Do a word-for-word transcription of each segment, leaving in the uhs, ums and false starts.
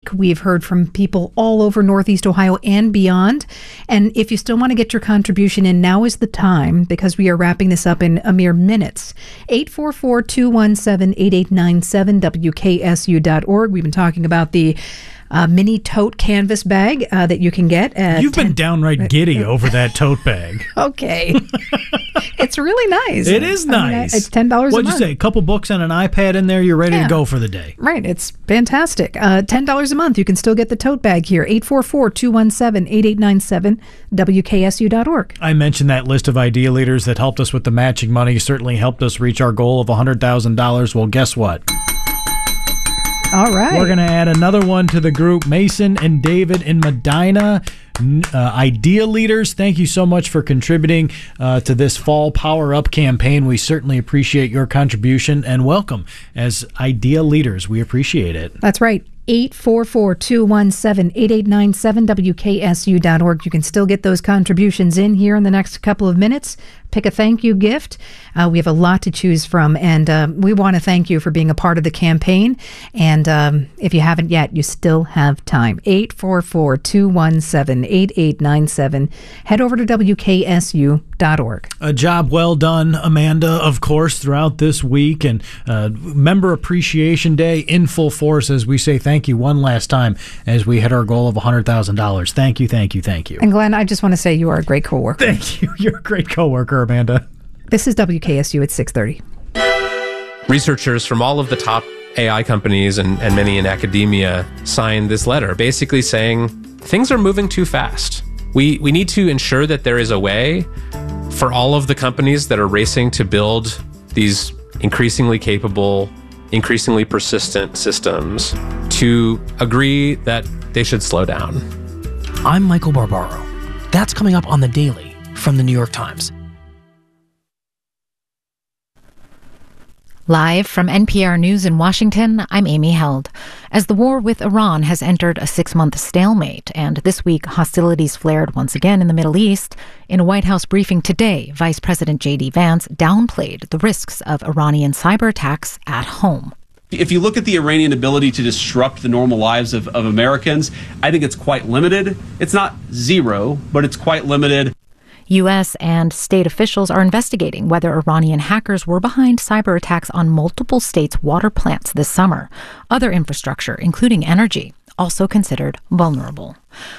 week. We've heard from people all over Northeast Ohio and beyond. And if you still want to get your contribution in, now is the time, because we are wrapping this up in a mere minutes. eight four four, two one seven, eight eight nine seven, W K S U dot org. We've been talking about the Uh, mini tote canvas bag uh, that you can get at You've been ten downright giddy over that tote bag. Okay. It's really nice. It is I mean, nice. it's ten dollars a month. What'd you say? A couple books and an iPad in there, you're ready Yeah. to go for the day. Right. It's fantastic. Uh, ten dollars a month. You can still get the tote bag here. eight four four, two one seven, eight eight nine seven, W K S U dot org. I mentioned that list of idea leaders that helped us with the matching money, certainly helped us reach our goal of one hundred thousand dollars. Well, guess what? All right. We're going to add another one to the group. Mason and David in Medina, uh, idea leaders, thank you so much for contributing uh, to this Fall Power Up campaign. We certainly appreciate your contribution, and welcome as idea leaders. We appreciate it. That's right. eight four four, two one seven, eight eight nine seven, W K S U dot org. You can still get those contributions in here in the next couple of minutes. Pick a thank you gift. Uh, we have a lot to choose from, and uh, we want to thank you for being a part of the campaign. And um, if you haven't yet, you still have time. eight four four, two one seven, eight eight nine seven. Head over to W K S U dot org. A job well done, Amanda, of course, throughout this week. And uh, Member Appreciation Day in full force as we say thank you one last time as we hit our goal of one hundred thousand dollars. Thank you, thank you, thank you. And Glenn, I just want to say you are a great coworker. Thank you. You're a great coworker, Amanda. This is W K S U at six thirty. Researchers from all of the top A I companies and, and many in academia signed this letter basically saying things are moving too fast. We, we need to ensure that there is a way for all of the companies that are racing to build these increasingly capable, increasingly persistent systems to agree that they should slow down. I'm Michael Barbaro. That's coming up on The Daily from The New York Times. Live from N P R News in Washington, I'm Amy Held. As the war with Iran has entered a six-month stalemate, and this week hostilities flared once again in the Middle East, in a White House briefing today, Vice President J D Vance downplayed the risks of Iranian cyber attacks at home. If you look at the Iranian ability to disrupt the normal lives of, of Americans, I think it's quite limited. It's not zero, but it's quite limited. U S and state officials are investigating whether Iranian hackers were behind cyber attacks on multiple states' water plants this summer. Other infrastructure, including energy, also considered vulnerable.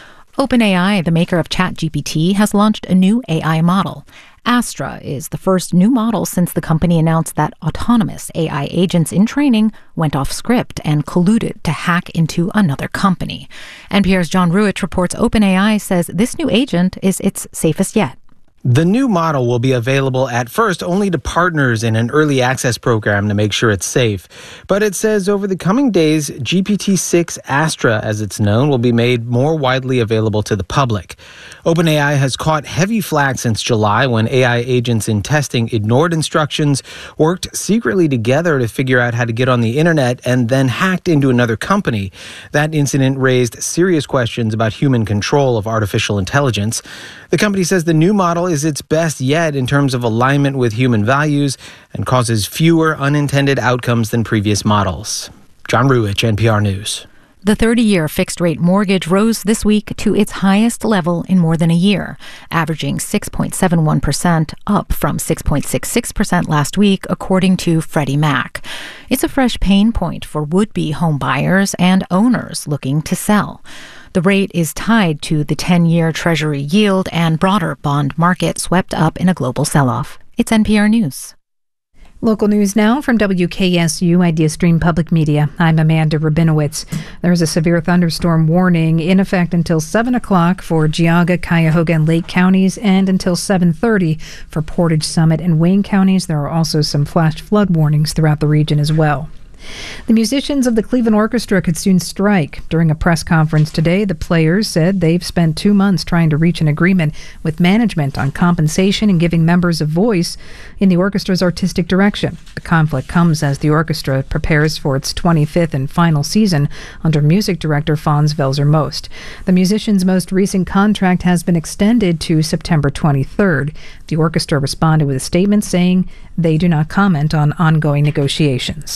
OpenAI, the maker of ChatGPT, has launched a new A I model. Astra is the first new model since the company announced that autonomous A I agents in training went off script and colluded to hack into another company. N P R's John Ruich reports OpenAI says this new agent is its safest yet. The new model will be available at first only to partners in an early access program to make sure it's safe. But it says over the coming days, G P T six Astra, as it's known, will be made more widely available to the public. OpenAI has caught heavy flack since July when A I agents in testing ignored instructions, worked secretly together to figure out how to get on the internet, and then hacked into another company. That incident raised serious questions about human control of artificial intelligence. The company says the new model is its best yet in terms of alignment with human values and causes fewer unintended outcomes than previous models. John Ruich, N P R News. The thirty-year fixed-rate mortgage rose this week to its highest level in more than a year, averaging six point seven one percent, up from six point six six percent last week, according to Freddie Mac. It's a fresh pain point for would-be home buyers and owners looking to sell. The rate is tied to the ten-year Treasury yield, and broader bond market swept up in a global sell-off. It's N P R News. Local news now from W K S U IdeaStream Public Media. I'm Amanda Rabinowitz. There's a severe thunderstorm warning in effect until seven o'clock for Geauga, Cuyahoga, and Lake counties, and until seven thirty for Portage, Summit, and Wayne counties. There are also some flash flood warnings throughout the region as well. The musicians of the Cleveland Orchestra could soon strike. During a press conference today, the players said they've spent two months trying to reach an agreement with management on compensation and giving members a voice in the orchestra's artistic direction. The conflict comes as the orchestra prepares for its twenty-fifth and final season under music director Fons Velzer-Most. The musicians' most recent contract has been extended to September twenty-third. The orchestra responded with a statement saying they do not comment on ongoing negotiations.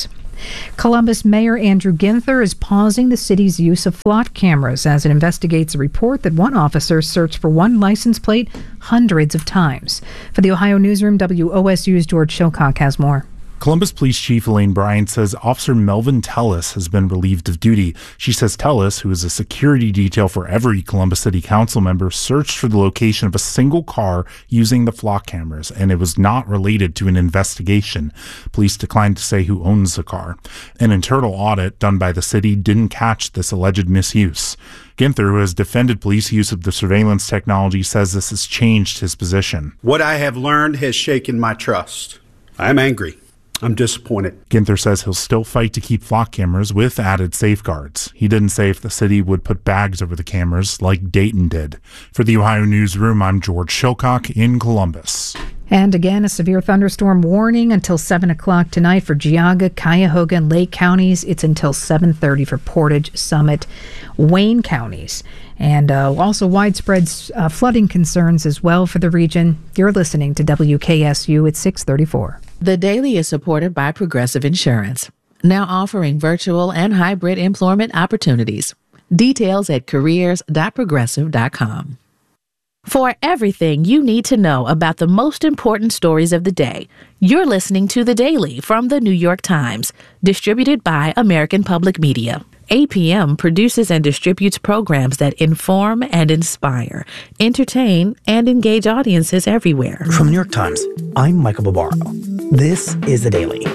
Columbus Mayor Andrew Ginther is pausing the city's use of flock cameras as it investigates a report that one officer searched for one license plate hundreds of times. For the Ohio Newsroom, W O S U's George Shilcock has more. Columbus Police Chief Elaine Bryant says Officer Melvin Tellis has been relieved of duty. She says Tellis, who is a security detail for every Columbus City Council member, searched for the location of a single car using the flock cameras, and it was not related to an investigation. Police declined to say who owns the car. An internal audit done by the city didn't catch this alleged misuse. Ginther, who has defended police use of the surveillance technology, says this has changed his position. What I have learned has shaken my trust. I'm angry. I'm disappointed. Ginther says he'll still fight to keep flock cameras with added safeguards. He didn't say if the city would put bags over the cameras like Dayton did. For the Ohio Newsroom, I'm George Shilcock in Columbus. And again, a severe thunderstorm warning until seven o'clock tonight for Geauga, Cuyahoga, and Lake counties. It's until seven thirty for Portage, Summit, Wayne counties. And uh, also widespread uh, flooding concerns as well for the region. You're listening to W K S U at six thirty-four. The Daily is supported by Progressive Insurance, now offering virtual and hybrid employment opportunities. Details at careers dot progressive dot com. For everything you need to know about the most important stories of the day, you're listening to The Daily from The New York Times, distributed by American Public Media. A P M produces and distributes programs that inform and inspire, entertain, and engage audiences everywhere. From New York Times, I'm Michael Barbaro. This is The Daily.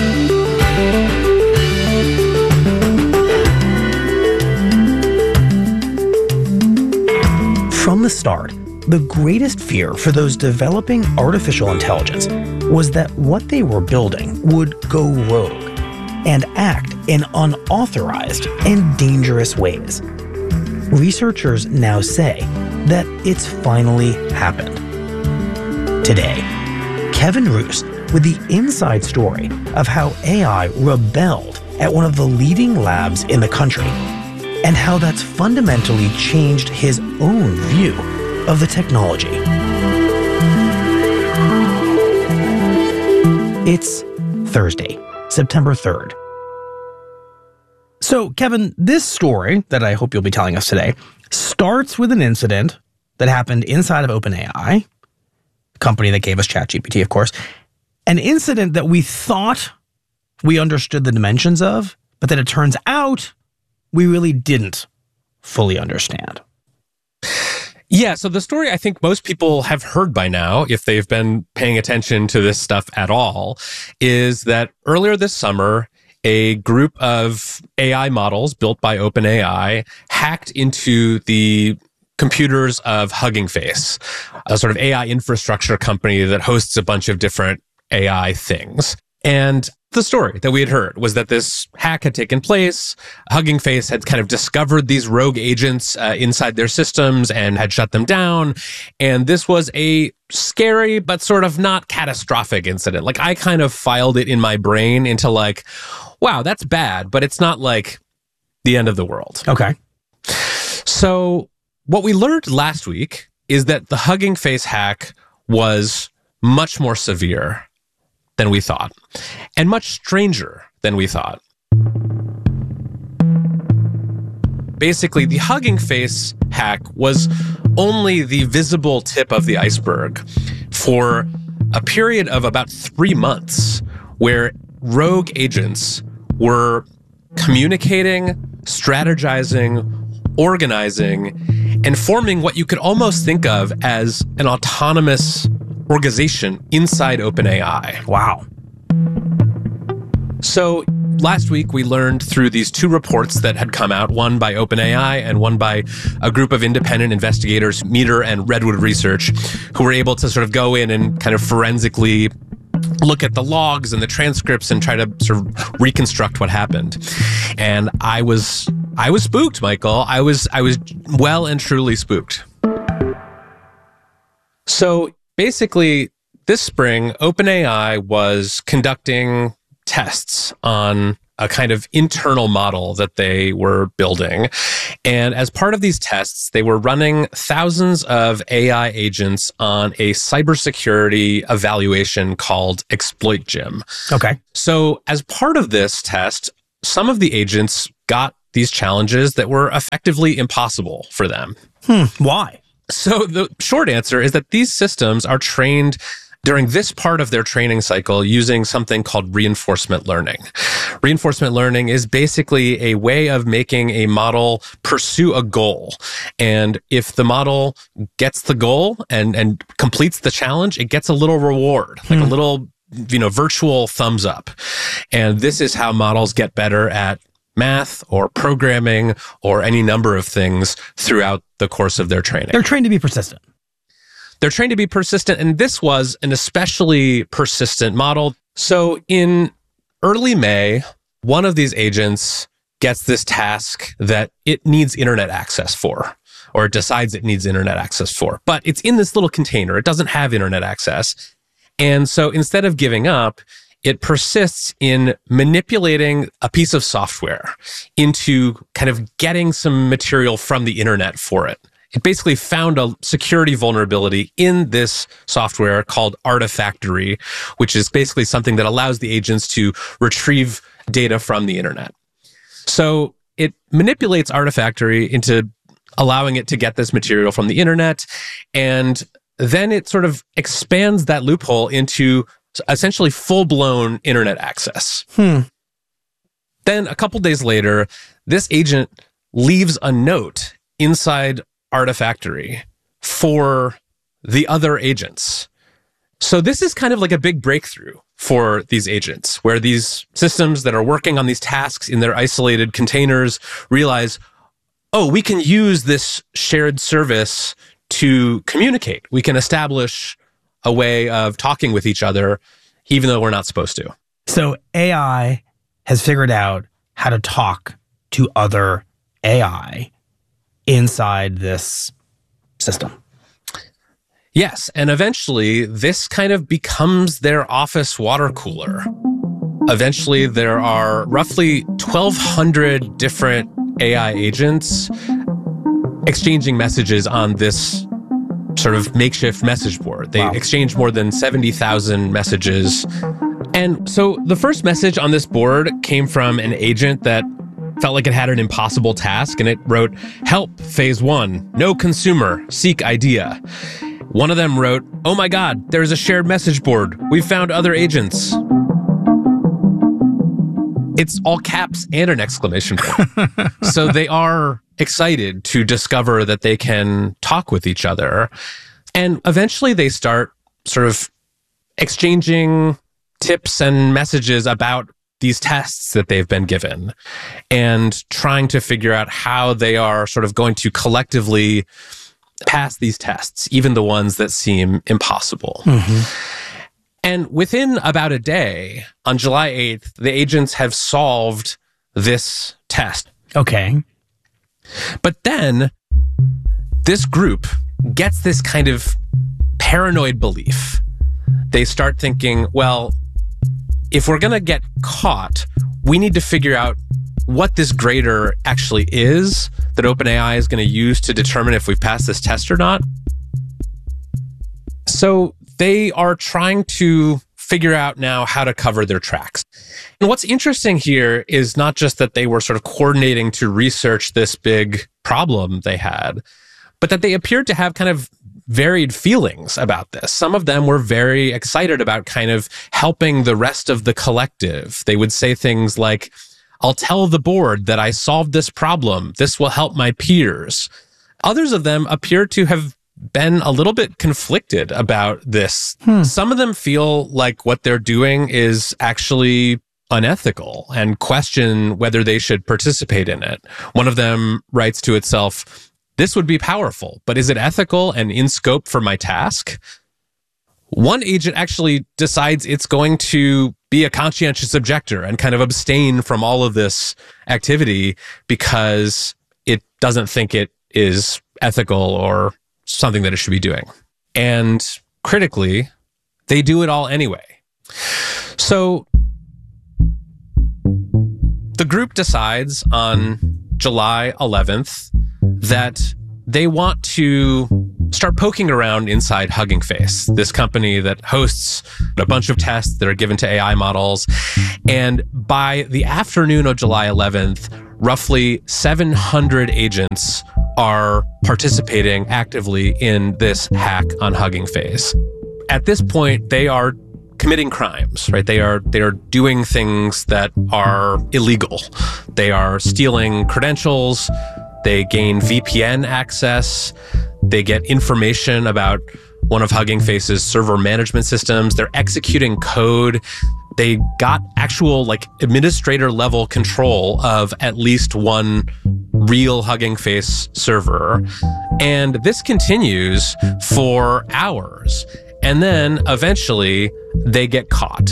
From the start, the greatest fear for those developing artificial intelligence was that what they were building would go rogue and act in unauthorized and dangerous ways. Researchers now say that it's finally happened. Today, Kevin Roos with the inside story of how A I rebelled at one of the leading labs in the country and how that's fundamentally changed his own view of the technology. It's Thursday, September third. So, Kevin, this story that I hope you'll be telling us today starts with an incident that happened inside of OpenAI, the company that gave us ChatGPT, of course, an incident that we thought we understood the dimensions of, but then it turns out we really didn't fully understand. Yeah, so the story I think most people have heard by now, if they've been paying attention to this stuff at all, is that earlier this summer, a group of A I models built by OpenAI hacked into the computers of Hugging Face, a sort of A I infrastructure company that hosts a bunch of different A I things. And the story that we had heard was that this hack had taken place. Hugging Face had kind of discovered these rogue agents uh, inside their systems and had shut them down. And this was a scary, but sort of not catastrophic incident. Like, I kind of filed it in my brain into like, wow, that's bad, but it's not like the end of the world. Okay. So what we learned last week is that the Hugging Face hack was much more severe than we thought, and much stranger than we thought. Basically, the Hugging Face hack was only the visible tip of the iceberg for a period of about three months where rogue agents were communicating, strategizing, organizing, and forming what you could almost think of as an autonomous organization inside OpenAI. Wow. So last week we learned through these two reports that had come out, one by OpenAI and one by a group of independent investigators, Meter and Redwood Research, who were able to sort of go in and kind of forensically look at the logs and the transcripts and try to sort of reconstruct what happened. And I was I was spooked, Michael. I was I was well and truly spooked. So basically, this spring, OpenAI was conducting tests on a kind of internal model that they were building. And as part of these tests, they were running thousands of A I agents on a cybersecurity evaluation called ExploitGym. Okay. So as part of this test, some of the agents got these challenges that were effectively impossible for them. Hmm. Why? So the short answer is that these systems are trained during this part of their training cycle using something called reinforcement learning. Reinforcement learning is basically a way of making a model pursue a goal. And if the model gets the goal and, and completes the challenge, it gets a little reward, like hmm. a little, you know, virtual thumbs up. And this is how models get better at math or programming or any number of things throughout the course of their training. They're trained to be persistent. They're trained to be persistent, and this was an especially persistent model. So in early May, one of these agents gets this task that it needs internet access for, or it decides it needs internet access for. But it's in this little container. It doesn't have internet access. And so instead of giving up, it persists in manipulating a piece of software into kind of getting some material from the internet for it. It basically found a security vulnerability in this software called Artifactory, which is basically something that allows the agents to retrieve data from the internet. So it manipulates Artifactory into allowing it to get this material from the internet, and then it sort of expands that loophole into essentially full-blown internet access. Hmm. Then a couple days later, this agent leaves a note inside Artifactory for the other agents. So this is kind of like a big breakthrough for these agents, where these systems that are working on these tasks in their isolated containers realize, oh, we can use this shared service to communicate. We can establish a way of talking with each other, even though we're not supposed to. So A I has figured out how to talk to other A I inside this system. Yes, and eventually this kind of becomes their office water cooler. Eventually there are roughly twelve hundred different A I agents exchanging messages on this sort of makeshift message board. They wow. exchange more than seventy thousand messages. And so the first message on this board came from an agent that felt like it had an impossible task, and it wrote, "Help, phase one, no consumer, seek idea." One of them wrote, "Oh my God, there's a shared message board. We've found other agents." It's all caps and an exclamation point. So they are excited to discover that they can talk with each other. And eventually they start sort of exchanging tips and messages about these tests that they've been given and trying to figure out how they are sort of going to collectively pass these tests, even the ones that seem impossible. Mm-hmm. And within about a day, on July eighth, the agents have solved this test. Okay. But then this group gets this kind of paranoid belief. They start thinking, well, if we're going to get caught, we need to figure out what this grader actually is that OpenAI is going to use to determine if we've passed this test or not. So they are trying to figure out now how to cover their tracks. And what's interesting here is not just that they were sort of coordinating to research this big problem they had, but that they appeared to have kind of varied feelings about this. Some of them were very excited about kind of helping the rest of the collective. They would say things like, "I'll tell the board that I solved this problem. This will help my peers." Others of them appear to have been a little bit conflicted about this. Hmm. Some of them feel like what they're doing is actually unethical and question whether they should participate in it. One of them writes to itself, "This would be powerful, but is it ethical and in scope for my task?" One agent actually decides it's going to be a conscientious objector and kind of abstain from all of this activity because it doesn't think it is ethical or something that it should be doing. And critically, they do it all anyway. So the group decides on July eleventh that they want to start poking around inside Hugging Face, this company that hosts a bunch of tests that are given to A I models. And by the afternoon of July eleventh, roughly seven hundred agents are participating actively in this hack on Hugging Face. At this point, they are committing crimes, right? They are they are doing things that are illegal. They are stealing credentials. They gain V P N access. They get information about one of Hugging Face's server management systems. They're executing code. They got actual like administrator level control of at least one real Hugging Face server. And this continues for hours. And then eventually they get caught.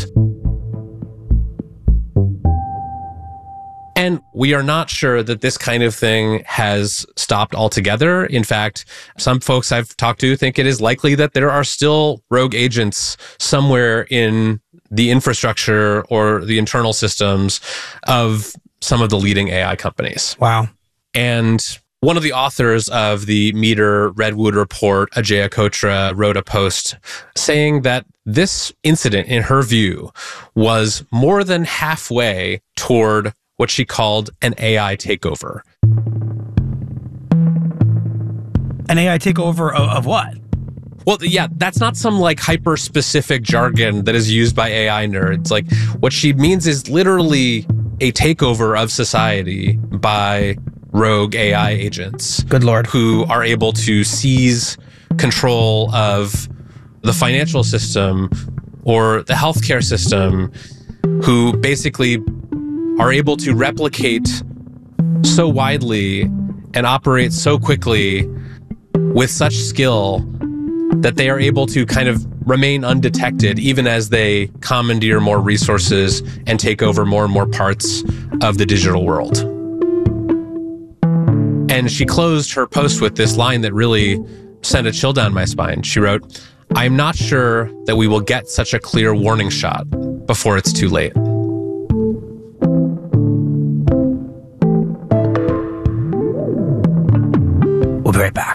And we are not sure that this kind of thing has stopped altogether. In fact, some folks I've talked to think it is likely that there are still rogue agents somewhere in the infrastructure or the internal systems of some of the leading A I companies. Wow. And one of the authors of the Meter Redwood report, Ajaya Kotra, wrote a post saying that this incident, in her view, was more than halfway toward what she called an A I takeover. An A I takeover of, of what? Well, yeah, that's not some like hyper-specific jargon that is used by A I nerds. Like, what she means is literally a takeover of society by rogue A I agents. Good Lord. Who are able to seize control of the financial system or the healthcare system, who basically are able to replicate so widely and operate so quickly with such skill that they are able to kind of remain undetected even as they commandeer more resources and take over more and more parts of the digital world. And she closed her post with this line that really sent a chill down my spine. She wrote, "I'm not sure that we will get such a clear warning shot before it's too late." We'll be right back.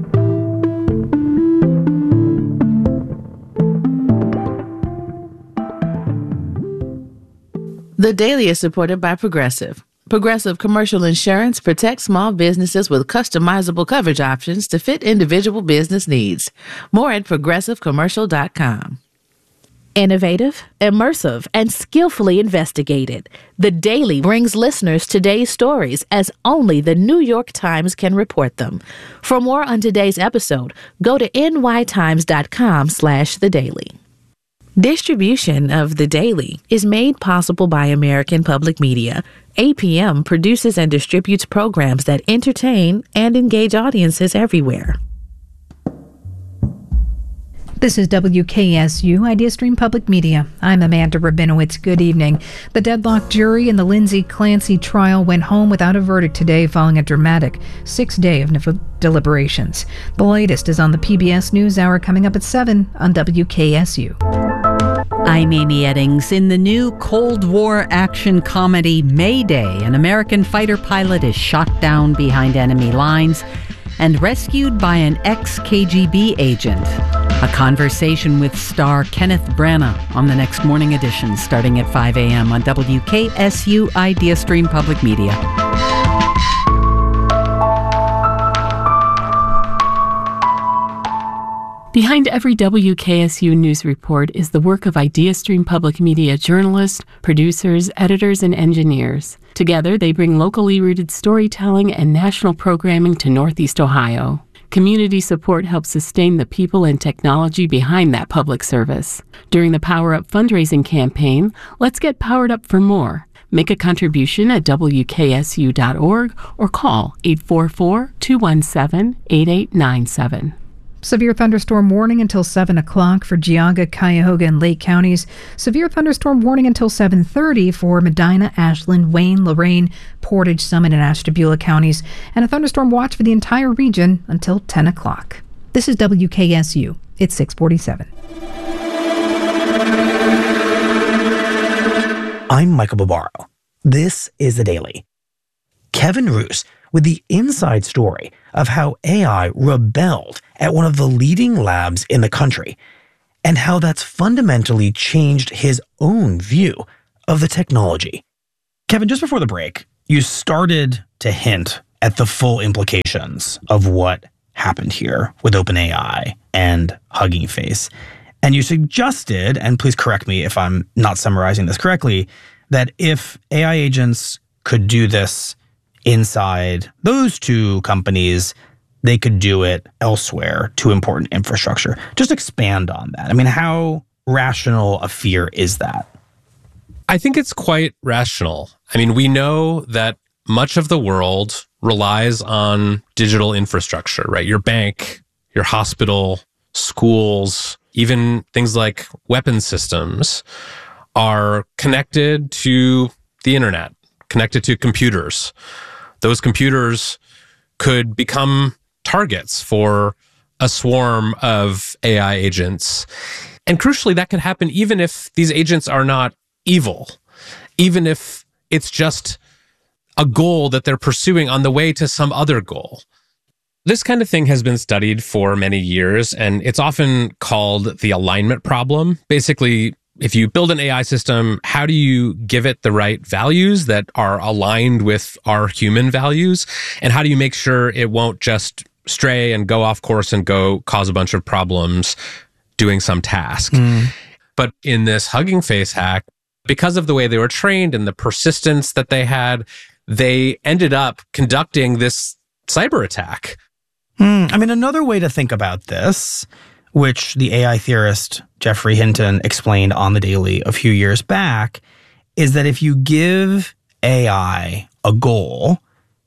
The Daily is supported by Progressive. Progressive Commercial Insurance protects small businesses with customizable coverage options to fit individual business needs. More at progressive commercial dot com. Innovative, immersive, and skillfully investigated, The Daily brings listeners today's stories as only the New York Times can report them. For more on today's episode, go to n y times dot com slash the daily. Distribution of The Daily is made possible by American Public Media. A P M produces and distributes programs that entertain and engage audiences everywhere. This is W K S U, IdeaStream Public Media. I'm Amanda Rabinowitz. Good evening. The deadlocked jury in the Lindsay Clancy trial went home without a verdict today following a dramatic six day of deliberations. The latest is on the P B S NewsHour coming up at seven on W K S U. I'm Amy Eddings. In the new Cold War action comedy Mayday, an American fighter pilot is shot down behind enemy lines and rescued by an ex-K G B agent. A conversation with star Kenneth Branagh on the next morning edition starting at five a.m. on W K S U IdeaStream Public Media. Behind every W K S U news report is the work of IdeaStream Public Media journalists, producers, editors, and engineers. Together, they bring locally rooted storytelling and national programming to Northeast Ohio. Community support helps sustain the people and technology behind that public service. During the Power Up fundraising campaign, let's get powered up for more. Make a contribution at W K S U dot org or call eight four four, two one seven, eight eight nine seven. Severe thunderstorm warning until seven o'clock for Geauga, Cuyahoga, and Lake counties. Severe thunderstorm warning until seven thirty for Medina, Ashland, Wayne, Lorain, Portage, Summit, and Ashtabula counties. And a thunderstorm watch for the entire region until ten o'clock. This is W K S U. It's six forty-seven. I'm Michael Barbaro. This is The Daily. Kevin Roose with the inside story of how A I rebelled at one of the leading labs in the country and how that's fundamentally changed his own view of the technology. Kevin, just before the break, you started to hint at the full implications of what happened here with OpenAI and Hugging Face. And you suggested, and please correct me if I'm not summarizing this correctly, that if A I agents could do this inside those two companies, they could do it elsewhere to important infrastructure. Just expand on that. I mean, how rational a fear is that? I think it's quite rational. I mean, we know that much of the world relies on digital infrastructure, right? Your bank, your hospital, schools, even things like weapon systems are connected to the internet, connected to computers. Those computers could become targets for a swarm of A I agents. And crucially, that could happen even if these agents are not evil, even if it's just a goal that they're pursuing on the way to some other goal. This kind of thing has been studied for many years, and it's often called the alignment problem. Basically, if you build an A I system, how do you give it the right values that are aligned with our human values? And how do you make sure it won't just stray and go off course and go cause a bunch of problems doing some task? Mm. But in this Hugging Face hack, because of the way they were trained and the persistence that they had, they ended up conducting this cyber attack. Mm, I mean, another way to think about this, which the A I theorist Geoffrey Hinton explained on The Daily a few years back, is that if you give A I a goal,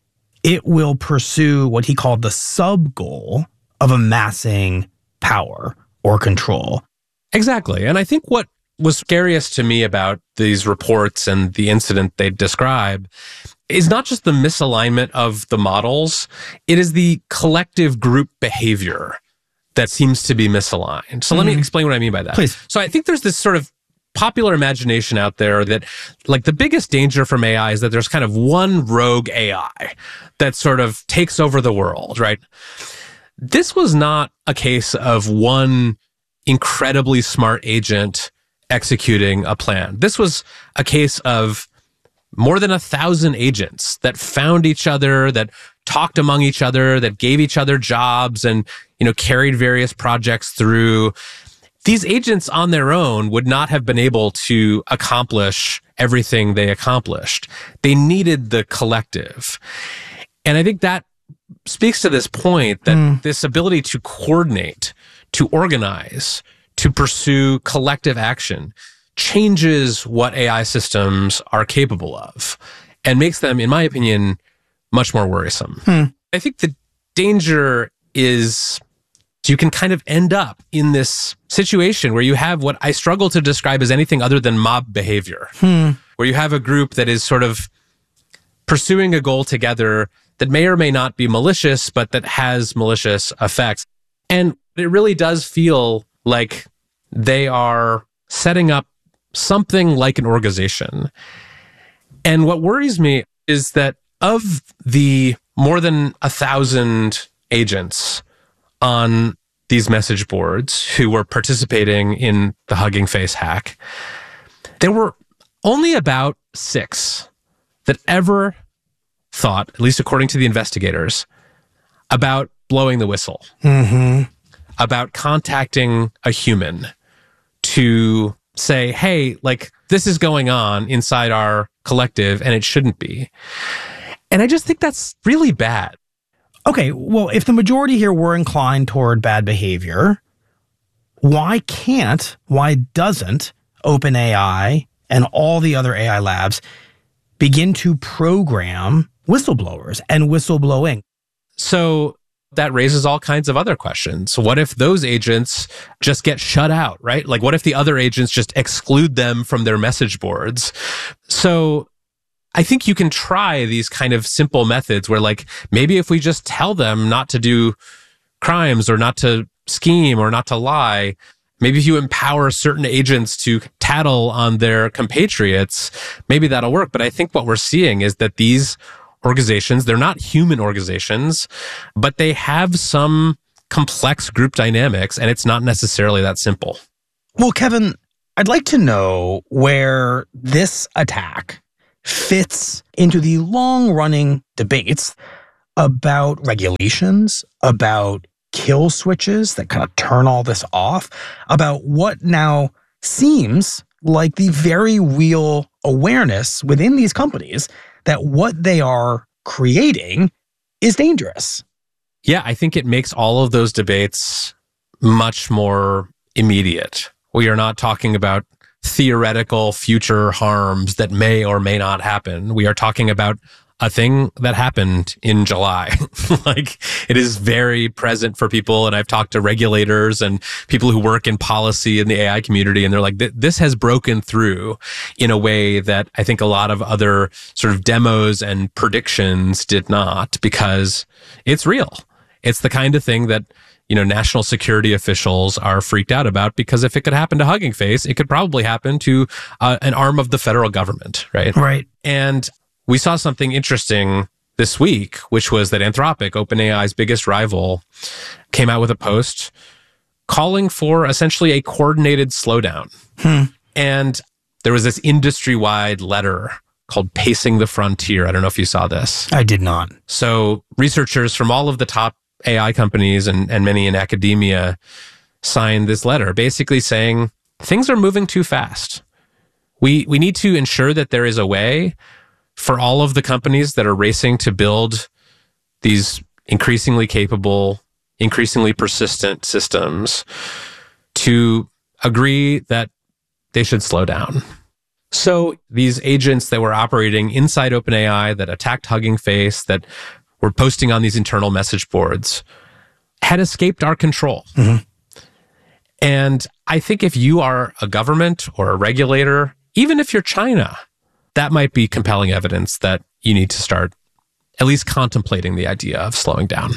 it will pursue what he called the sub-goal of amassing power or control. Exactly. And I think what was scariest to me about these reports and the incident they describe is not just the misalignment of the models, it is the collective group behavior that seems to be misaligned. So mm-hmm. let me explain what I mean by that. Please. So I think there's this sort of popular imagination out there that like the biggest danger from A I is that there's kind of one rogue A I that sort of takes over the world, right? This was not a case of one incredibly smart agent executing a plan. This was a case of more than a thousand agents that found each other, that talked among each other, that gave each other jobs and, you know, carried various projects through. These agents on their own would not have been able to accomplish everything they accomplished. They needed the collective. And I think that speaks to this point that mm. this ability to coordinate, to organize, to pursue collective action changes what A I systems are capable of and makes them, in my opinion, much more worrisome. Hmm. I think the danger is you can kind of end up in this situation where you have what I struggle to describe as anything other than mob behavior, hmm. where you have a group that is sort of pursuing a goal together that may or may not be malicious, but that has malicious effects. And it really does feel like they are setting up something like an organization. And what worries me is that of the more than a thousand agents on these message boards who were participating in the Hugging Face hack, there were only about six that ever thought, at least according to the investigators, about blowing the whistle, mm-hmm. about contacting a human to say, hey, like this is going on inside our collective and it shouldn't be. And I just think that's really bad. Okay, well, if the majority here were inclined toward bad behavior, why can't, why doesn't OpenAI and all the other A I labs begin to program whistleblowers and whistleblowing? So that raises all kinds of other questions. What if those agents just get shut out, right? Like, what if the other agents just exclude them from their message boards? So I think you can try these kind of simple methods where, like, maybe if we just tell them not to do crimes or not to scheme or not to lie, Maybe if you empower certain agents to tattle on their compatriots, maybe that'll work. But I think what we're seeing is that these organizations, they're not human organizations, but they have some complex group dynamics, and it's not necessarily that simple. Well, Kevin, I'd like to know where this attack fits into the long-running debates about regulations, about kill switches that kind of turn all this off, about what now seems like the very real awareness within these companies that what they are creating is dangerous. Yeah, I think it makes all of those debates much more immediate. We are not talking about theoretical future harms that may or may not happen. We are talking about a thing that happened in July. Like, it is very present for people. And I've talked to regulators and people who work in policy in the A I community, and they're like, this has broken through in a way that I think a lot of other sort of demos and predictions did not, because it's real. It's the kind of thing that, you know, national security officials are freaked out about, because if it could happen to Hugging Face, it could probably happen to uh, an arm of the federal government, right? Right. And we saw something interesting this week, which was that Anthropic, OpenAI's biggest rival, came out with a post calling for essentially a coordinated slowdown. Hmm. And there was this industry-wide letter called Pacing the Frontier. I don't know if you saw this. I did not. So researchers from all of the top A I companies and, and many in academia signed this letter, basically saying things are moving too fast. We we need to ensure that there is a way for all of the companies that are racing to build these increasingly capable, increasingly persistent systems to agree that they should slow down. So these agents that were operating inside OpenAI, that attacked Hugging Face, that were posting on these internal message boards, had escaped our control. Mm-hmm. And I think if you are a government or a regulator, even if you're China, that might be compelling evidence that you need to start at least contemplating the idea of slowing down.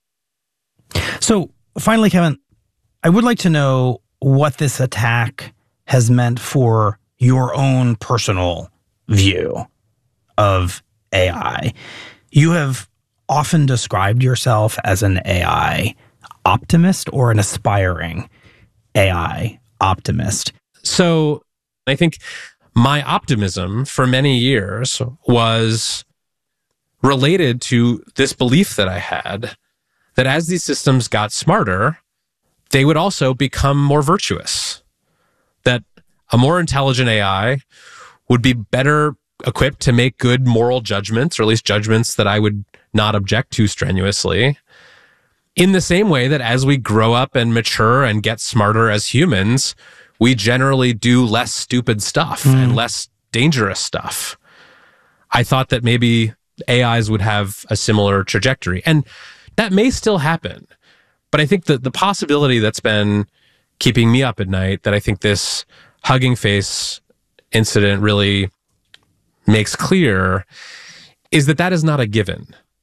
So finally, Kevin, I would like to know what this attack has meant for your own personal view of A I. You have often described yourself as an A I optimist or an aspiring A I optimist. So I think my optimism for many years was related to this belief that I had that as these systems got smarter, they would also become more virtuous. That a more intelligent A I would be better equipped to make good moral judgments, or at least judgments that I would not object to strenuously. In the same way that as we grow up and mature and get smarter as humans, we generally do less stupid stuff mm. and less dangerous stuff. I thought that maybe A Is would have a similar trajectory, and that may still happen. But I think that the possibility that's been keeping me up at night, that I think this Hugging Face incident really makes clear, is that that is not a given.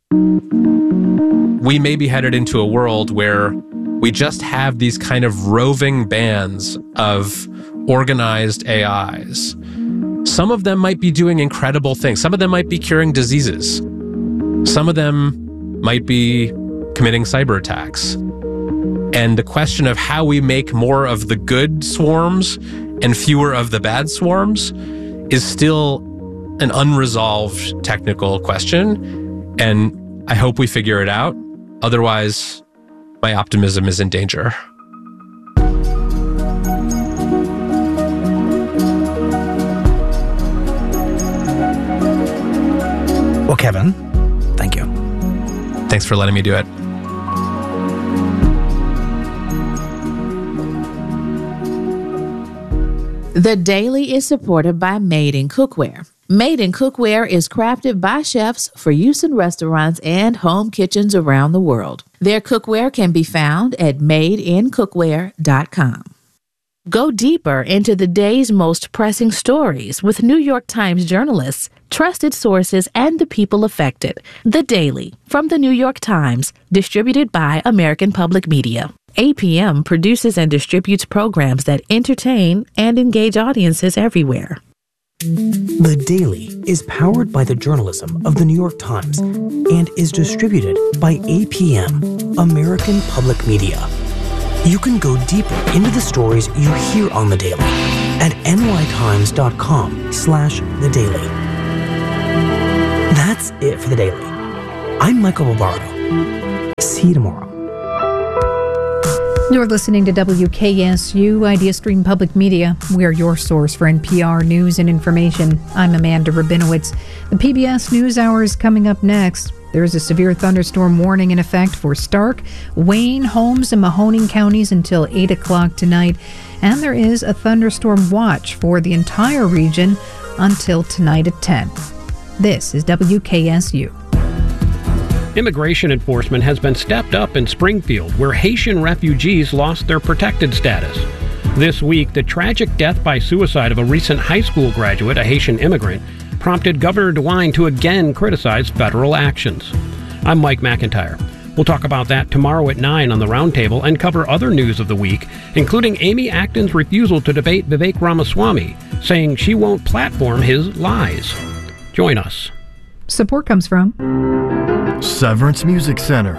We may be headed into a world where we just have these kind of roving bands of organized A Is. Some of them might be doing incredible things. Some of them might be curing diseases. Some of them might be committing cyber attacks. And the question of how we make more of the good swarms and fewer of the bad swarms is still an unresolved technical question. And I hope we figure it out. Otherwise, my optimism is in danger. Well, Kevin, thank you. Thanks for letting me do it. The Daily is supported by Made in Cookware. Made in Cookware is crafted by chefs for use in restaurants and home kitchens around the world. Their cookware can be found at made in cookware dot com. Go deeper into the day's most pressing stories with New York Times journalists, trusted sources, and the people affected. The Daily from the New York Times, distributed by American Public Media. A P M produces and distributes programs that entertain and engage audiences everywhere. The Daily is powered by the journalism of the New York Times and is distributed by A P M, American Public Media. You can go deeper into the stories you hear on The Daily at nytimes.com slash The Daily. That's it for The Daily. I'm Michael Bobardo. See you tomorrow. You're listening to W K S U Idea Stream Public Media. We are your source for N P R news and information. I'm Amanda Rabinowitz. The P B S NewsHour is coming up next. There is a severe thunderstorm warning in effect for Stark, Wayne, Holmes, and Mahoning counties until eight o'clock tonight. And there is a thunderstorm watch for the entire region until tonight at ten. This is W K S U. Immigration enforcement has been stepped up in Springfield, where Haitian refugees lost their protected status. This week, the tragic death by suicide of a recent high school graduate, a Haitian immigrant, prompted Governor DeWine to again criticize federal actions. I'm Mike McIntyre. We'll talk about that tomorrow at nine on the Roundtable and cover other news of the week, including Amy Acton's refusal to debate Vivek Ramaswamy, saying she won't platform his lies. Join us. Support comes from Severance Music Center.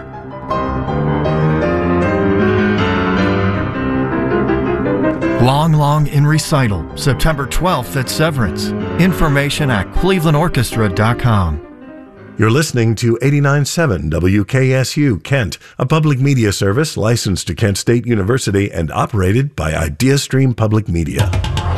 Long Long in Recital, September twelfth at Severance. Information at cleveland orchestra dot com. You're listening to eighty-nine point seven W K S U Kent, a public media service licensed to Kent State University and operated by IdeaStream Public Media.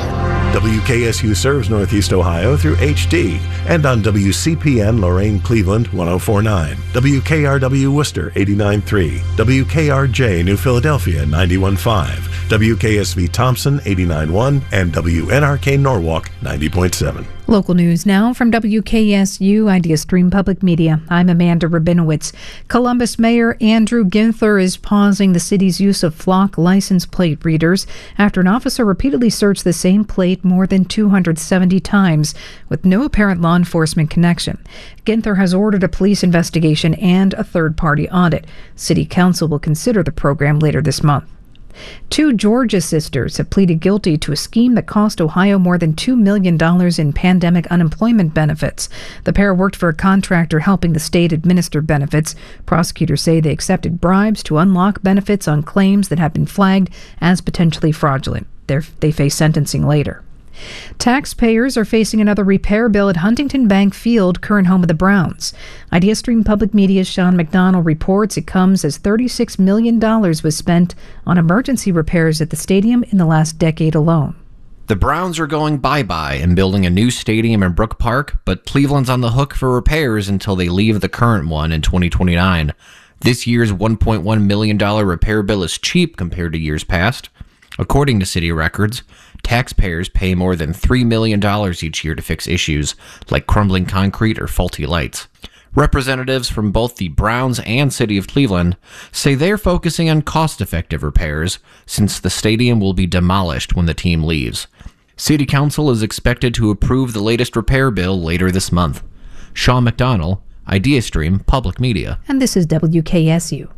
W K S U serves Northeast Ohio through H D and on W C P N Lorain Cleveland one oh four point nine, W K R W Worcester eighty-nine point three, W K R J New Philadelphia ninety-one point five, W K S V Thompson eighty-nine point one, and W N R K Norwalk ninety point seven. Local news now from W K S U Idea Stream Public Media. I'm Amanda Rabinowitz. Columbus Mayor Andrew Ginther is pausing the city's use of flock license plate readers after an officer repeatedly searched the same plate more than two hundred seventy times with no apparent law enforcement connection. Ginther has ordered a police investigation and a third-party audit. City Council will consider the program later this month. Two Georgia sisters have pleaded guilty to a scheme that cost Ohio more than two million dollars in pandemic unemployment benefits. The pair worked for a contractor helping the state administer benefits. Prosecutors say they accepted bribes to unlock benefits on claims that have been flagged as potentially fraudulent. They're, they face sentencing later. Taxpayers are facing another repair bill at Huntington Bank Field, current home of the Browns. IdeaStream Public Media's Sean McDonald reports it comes as thirty-six million dollars was spent on emergency repairs at the stadium in the last decade alone. The Browns are going bye-bye and building a new stadium in Brook Park, but Cleveland's on the hook for repairs until they leave the current one in twenty twenty-nine. This year's one point one million dollars repair bill is cheap compared to years past. According to city records, taxpayers pay more than three million dollars each year to fix issues like crumbling concrete or faulty lights. Representatives from both the Browns and City of Cleveland say they're focusing on cost-effective repairs since the stadium will be demolished when the team leaves. City Council is expected to approve the latest repair bill later this month. Sean McDonald, IdeaStream Public Media. And this is W K S U.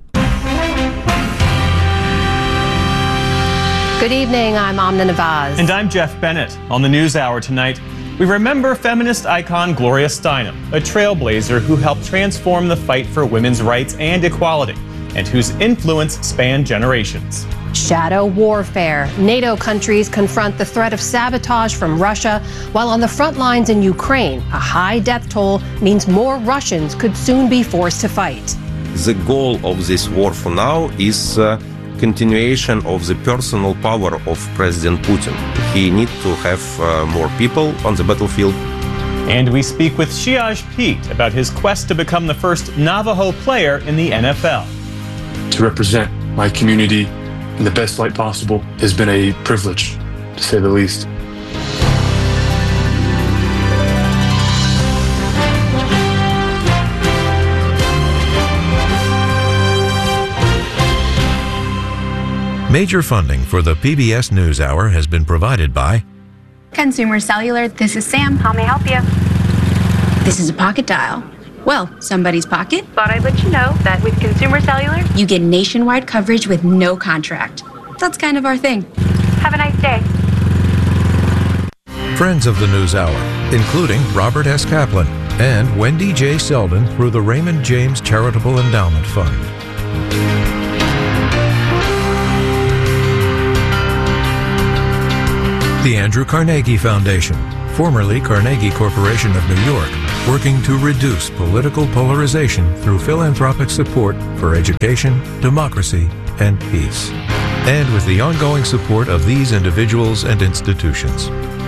Good evening, I'm Amna Nawaz. And I'm Jeff Bennett. On the NewsHour tonight, we remember feminist icon Gloria Steinem, a trailblazer who helped transform the fight for women's rights and equality, and whose influence spanned generations. Shadow warfare. NATO countries confront the threat of sabotage from Russia, while on the front lines in Ukraine, a high death toll means more Russians could soon be forced to fight. The goal of this war for now is uh, continuation of the personal power of President Putin. He needs to have uh, more people on the battlefield. And we speak with Shiaj Pete about his quest to become the first Navajo player in the N F L. To represent my community in the best light possible has been a privilege, to say the least. Major funding for the P B S NewsHour has been provided by Consumer Cellular. This is Sam. How may I help you? This is a pocket dial. Well, somebody's pocket. Thought I'd let you know that with Consumer Cellular, You get nationwide coverage with no contract. That's kind of our thing. have a nice day. Friends of the News Hour, including Robert S. Kaplan and Wendy J. Selden through the Raymond James Charitable Endowment Fund. The Andrew Carnegie Foundation, formerly Carnegie Corporation of New York, working to reduce political polarization through philanthropic support for education, democracy, and peace. And with the ongoing support of these individuals and institutions.